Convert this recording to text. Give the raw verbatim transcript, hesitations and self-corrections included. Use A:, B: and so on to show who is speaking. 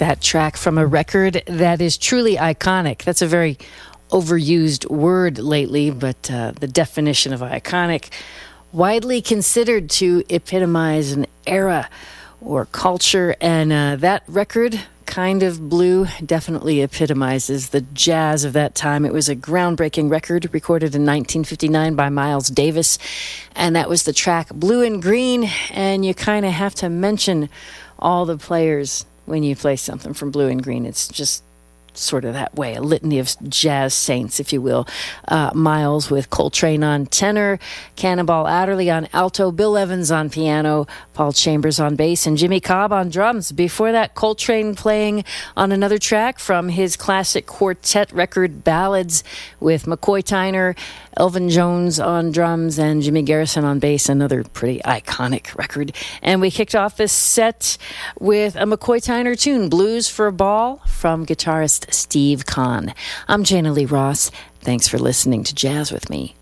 A: that track from a record that is truly iconic. That's a very overused word lately, but uh, the definition of iconic, widely considered to epitomize an era or culture, and uh, that record, Kind of Blue, definitely epitomizes the jazz of that time. It was a groundbreaking record recorded in nineteen fifty-nine by Miles Davis, and that was the track Blue and Green, and you kind of have to mention all the players when you play something from Blue and Green. It's just sort of that way, a litany of jazz saints, if you will. Uh, Miles with Coltrane on tenor, Cannonball Adderley on alto, Bill Evans on piano, Paul Chambers on bass, and Jimmy Cobb on drums. Before that, Coltrane playing on another track from his classic quartet record, Ballads, with McCoy Tyner, Elvin Jones on drums, and Jimmy Garrison on bass, another pretty iconic record. And we kicked off this set with a McCoy Tyner tune, Blues for a Ball, from guitarist Steve Kahn. I'm Jana Lee Ross. Thanks for listening to Jazz with Me.